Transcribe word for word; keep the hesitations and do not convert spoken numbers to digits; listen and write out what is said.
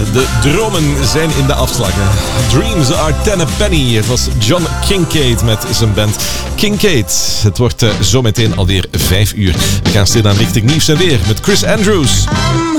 De dromen zijn in de afslagen. Dreams are ten a penny. Het was John Kincade met zijn band Kincade. Het wordt uh, zometeen alweer vijf uur. We gaan stilaan richting nieuws en weer met Chris Andrews.